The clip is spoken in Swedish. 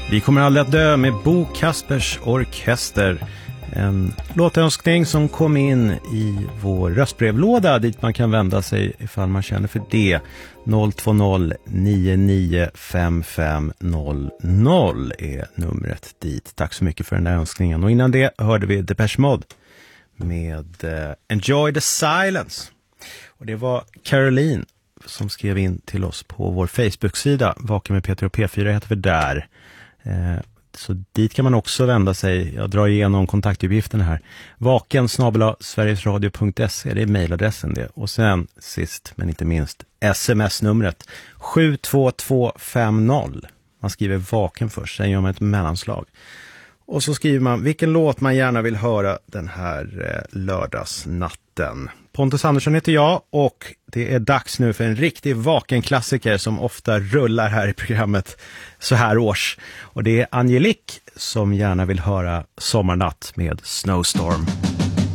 Vi kommer aldrig att dö med Bo Kaspers Orkester. En låtönskning som kom in i vår röstbrevlåda dit man kan vända sig ifall man känner för det. 020-995500 är numret dit. Tack så mycket för den där önskningen. Och innan det hörde vi Depeche Mode med Enjoy the Silence. Och det var Caroline som skrev in till oss på vår Facebook-sida. Vaken med Peter och P4 heter vi där. Så dit kan man också vända sig. Jag drar igenom kontaktuppgifterna här. vaken@sverigesradio.se, det är mejladressen det. Och sen sist men inte minst sms-numret 72250. Man skriver vaken först, sen gör man ett mellanslag. Och så skriver man vilken låt man gärna vill höra den här lördagsnatten. Pontus Andersson heter jag och det är dags nu för en riktig vakenklassiker som ofta rullar här i programmet så här års. Och det är Angelique som gärna vill höra Sommarnatt med Snowstorm.